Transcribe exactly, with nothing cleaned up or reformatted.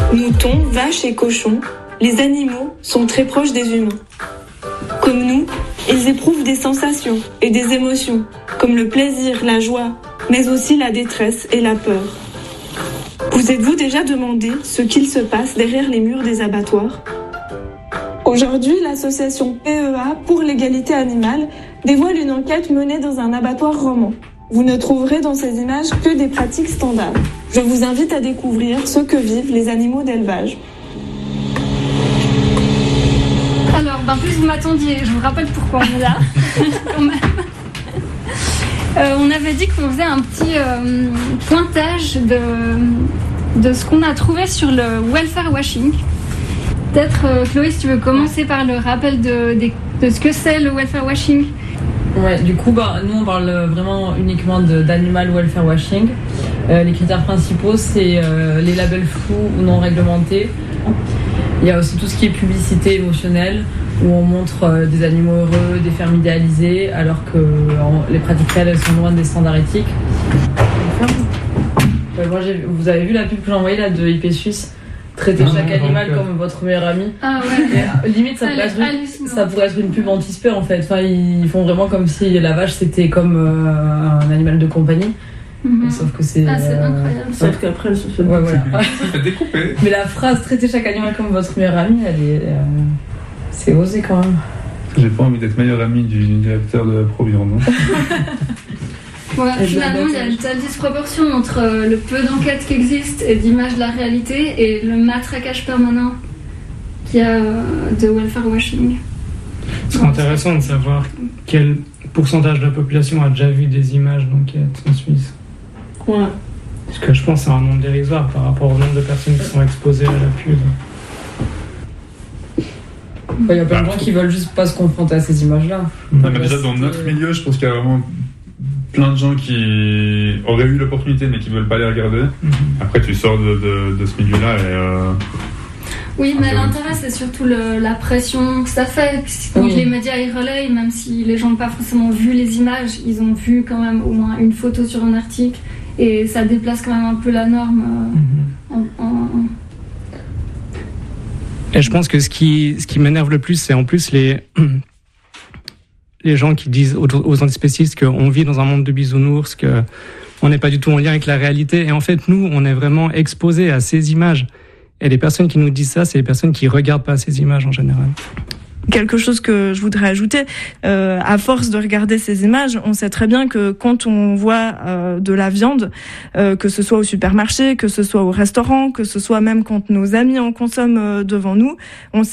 Moutons, vaches et cochons, les animaux sont très proches des humains. Comme nous, ils éprouvent des sensations et des émotions, comme le plaisir, la joie, mais aussi la détresse et la peur. Vous êtes-vous déjà demandé ce qu'il se passe derrière les murs des abattoirs ? Aujourd'hui, l'association P E A pour l'égalité animale dévoile une enquête menée dans un abattoir roman. Vous ne trouverez dans ces images que des pratiques standards. Je vous invite à découvrir ce que vivent les animaux d'élevage. Alors, ben plus vous m'attendiez, je vous rappelle pourquoi on est là, quand même. Euh, on avait dit qu'on faisait un petit euh, pointage de, de ce qu'on a trouvé sur le welfare washing. Peut-être, euh, Chloé, si tu veux commencer par le rappel de, de, de ce que c'est le welfare washing. Ouais, du coup, bah, nous on parle vraiment uniquement de, d'animal welfare washing. Euh, les critères principaux, c'est euh, les labels flous ou non réglementés. Il y a aussi tout ce qui est publicité émotionnelle, où on montre euh, des animaux heureux, des fermes idéalisées, alors que en, les pratiques réelles, elles sont loin des standards éthiques. Euh, moi, j'ai, vous avez vu la pub que j'ai envoyée là, de I P Suisse ? Traiter ah, chaque animal comme votre meilleur ami. Ah ouais. Et, limite, ça, ça, pourrait être, ça pourrait être une pub anti-spé en fait. Enfin, ils font vraiment comme si la vache c'était comme euh, un animal de compagnie. Mm-hmm. Sauf que c'est. Ah, c'est euh... incroyable. Sauf ouais. qu'après, elle se fait. Ouais, voilà. C'est découpé. Mais la phrase traiter chaque animal comme votre meilleur ami, elle est. Euh... C'est osé quand même. J'ai pas envie d'être meilleur ami du directeur de la Proviande. Ouais, finalement, il y a une telle disproportion entre le peu d'enquêtes qui existent et d'images de la réalité et le matraquage permanent qu'il y a de welfare washing. C'est intéressant de savoir quel pourcentage de la population a déjà vu des images d'enquête en Suisse. Ouais. Parce que je pense que c'est un nombre dérisoire par rapport au nombre de personnes qui sont exposées à la pub. Il y a plein de gens qui veulent juste pas se confronter à ces images-là. Non, mais déjà dans notre milieu, je pense qu'il y a vraiment plein de gens qui auraient eu l'opportunité mais qui veulent pas les regarder. Mm-hmm. Après, tu sors de, de, de ce milieu-là et. Euh... Oui, mais l'intérêt, c'est surtout le, la pression que ça fait. Quand oui. les médias y relayent, même si les gens n'ont pas forcément vu les images, ils ont vu quand même au moins une photo sur un article et ça déplace quand même un peu la norme. Euh, mm-hmm. en, en... Et je pense que ce qui, ce qui m'énerve le plus, c'est en plus les. les gens qui disent aux, aux antispécistes qu'on vit dans un monde de bisounours, qu'on n'est pas du tout en lien avec la réalité. Et en fait, nous, on est vraiment exposés à ces images. Et les personnes qui nous disent ça, c'est les personnes qui ne regardent pas ces images en général. Quelque chose que je voudrais ajouter, euh, à force de regarder ces images, on sait très bien que quand on voit euh, de la viande, euh, que ce soit au supermarché, que ce soit au restaurant, que ce soit même quand nos amis en consomment euh, devant nous, on